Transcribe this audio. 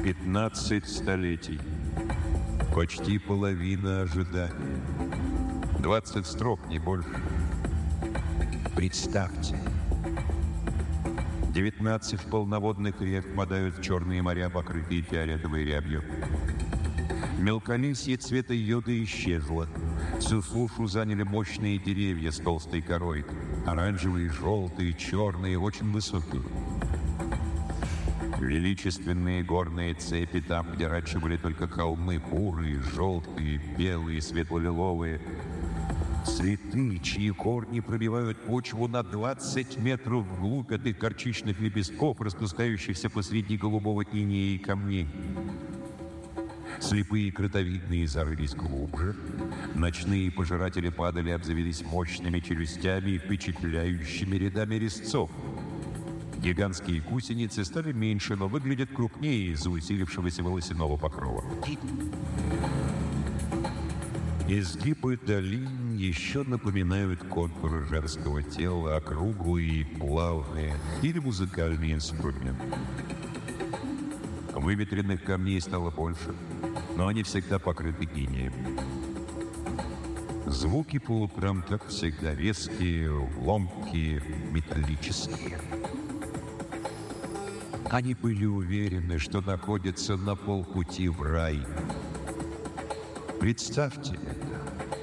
15 столетий. Почти половина ожидания. 20 строк, не больше. Представьте. 19 полноводных рек впадают в черные моря, покрытые фиолетовой рябью. Мелколесье цвета йода исчезло. Всю сушу заняли мощные деревья с толстой корой. Оранжевые, желтые, черные, очень высокие. Величественные горные цепи там, где раньше были только холмы, бурые, желтые, белые, светло-лиловые. Цветы, чьи корни пробивают почву на 20 метров вглубь от их горчичных лепестков, распускающихся посреди голубого инея и камней. Слепые кротовидные зарылись глубже. Ночные пожиратели падали, обзавелись мощными челюстями и впечатляющими рядами резцов. Гигантские гусеницы стали меньше, но выглядят крупнее из-за усилившегося волосяного покрова. Изгибы долин еще напоминают контуры женского тела, округлые и плавные, или музыкальный инструмент. Выветренных камней стало больше, но они всегда покрыты инеем. Звуки по утрам, как всегда, резкие, ломкие, металлические. Они были уверены, что находятся на полпути в рай. Представьте это.